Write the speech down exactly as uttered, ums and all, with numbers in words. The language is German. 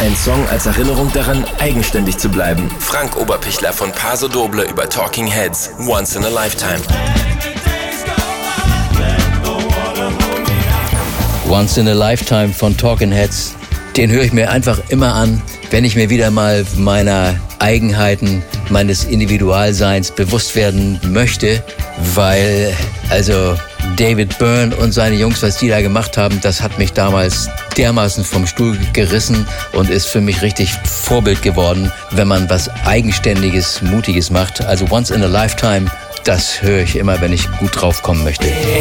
Ein Song als Erinnerung daran, eigenständig zu bleiben. Frank Oberpichler von Paso Doble über Talking Heads. Once in a Lifetime. Once in a Lifetime von Talking Heads. Den höre ich mir einfach immer an, wenn ich mir wieder mal meiner Eigenheiten, meines Individualseins bewusst werden möchte, weil also David Byrne und seine Jungs, was die da gemacht haben, das hat mich damals dermaßen vom Stuhl gerissen und ist für mich richtig Vorbild geworden, wenn man was Eigenständiges, Mutiges macht. Also Once in a Lifetime, das höre ich immer, wenn ich gut draufkommen möchte.